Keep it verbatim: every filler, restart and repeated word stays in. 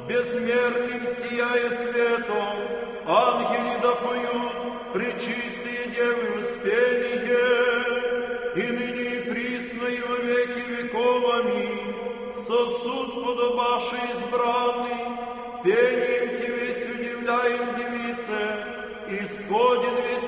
безмерным сияя светом, ангели да поют, пречистые девы воспение, и ныне и присно и во веки веков. Аминь. Сосуд подобавший избранный, пением Тебе весь удивляем девице, исходит весь